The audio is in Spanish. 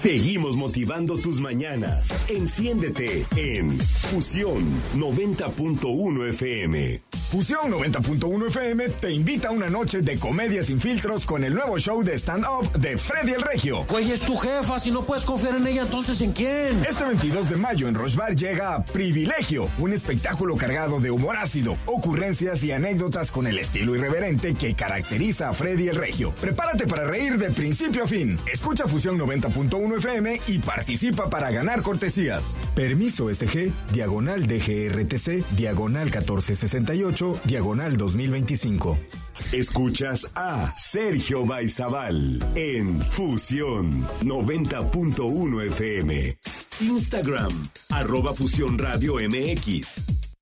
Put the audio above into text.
Seguimos motivando tus mañanas. Enciéndete en Fusión 90.1 FM. Fusión 90.1 FM te invita a una noche de comedia sin filtros con el nuevo show de stand-up de Freddy el Regio. Güey, es tu jefa, si no puedes confiar en ella, entonces ¿en quién? Este 22 de mayo en Roche Bar llega Privilegio, un espectáculo cargado de humor ácido, ocurrencias y anécdotas con el estilo irreverente que caracteriza a Freddy el Regio. Prepárate para reír de principio a fin. Escucha Fusión 90.1 FM y participa para ganar cortesías. Permiso SG, diagonal DGRTC, diagonal 1468, diagonal 2025. Escuchas a Sergio Baizabal en Fusión 90.1 FM. Instagram, @Fusión Radio MX.